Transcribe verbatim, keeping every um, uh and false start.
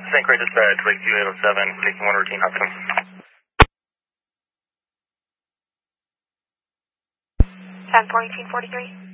Saint Croix dispatch, Lake View eight oh seven, taking one routine Hudson. ten fourteen forty-three.